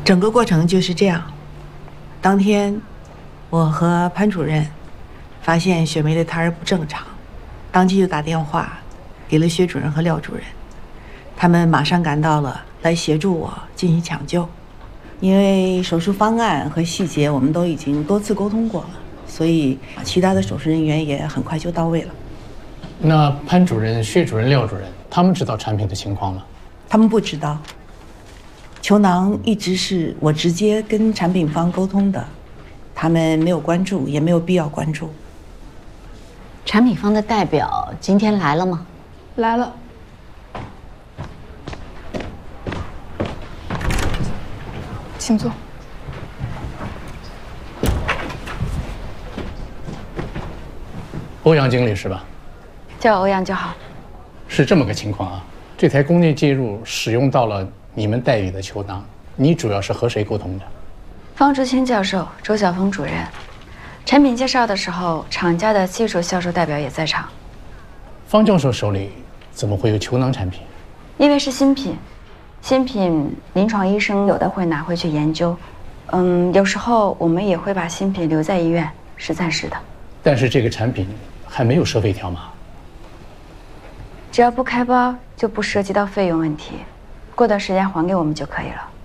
整个过程就是这样。当天，我和潘主任发现雪梅的胎儿不正常，当即就打电话给了薛主任和廖主任，他们马上赶到了，来协助我进行抢救。因为手术方案和细节我们都已经多次沟通过了，所以其他的手术人员也很快就到位了。 那潘主任、薛主任、廖主任，他们知道产品的情况吗？ 他们不知道。球囊一直是我直接跟产品方沟通的，他们没有关注，也没有必要关注。 产品方的代表今天来了吗？ 来了。请坐。 欧阳经理是吧？ 叫欧阳就好。 是这么个情况啊，这台宫内介入使用到了你们代理的球囊，你主要是和谁沟通的？ 方志清教授、周晓峰主任。产品介绍的时候，厂家的技术销售代表也在场。 方教授手里怎么会有球囊产品？ 因为是新品，新品临床医生有的会拿回去研究，有时候我们也会把新品留在医院，是暂时的。 但是这个产品还没有收费条码。 只要不开包，就不涉及到费用问题，过段时间还给我们就可以了。